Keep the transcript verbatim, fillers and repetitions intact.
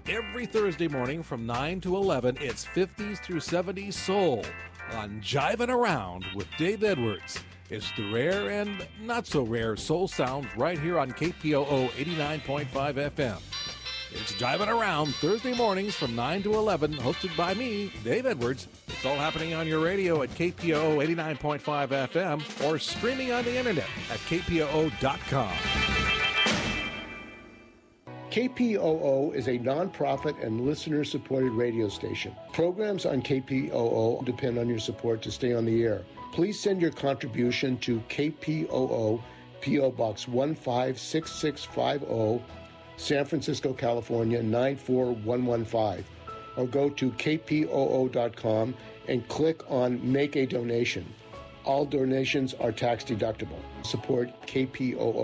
Every Thursday morning from nine to eleven, it's fifties through seventies soul on Jivin' Around with Dave Edwards. It's the rare and not so rare soul sounds right here on K P O O eighty-nine point five F M. It's Jivin' Around Thursday mornings from nine to eleven, hosted by me, Dave Edwards. It's all happening on your radio at K P O O eighty-nine point five F M or streaming on the internet at K P O O dot com. K P O O is a nonprofit and listener-supported radio station. Programs on K P O O depend on your support to stay on the air. Please send your contribution to K P O O, P O. Box one five six six five zero, San Francisco, California, nine four one one five, or go to K P O O dot com and click on Make a Donation. All donations are tax-deductible. Support K P O O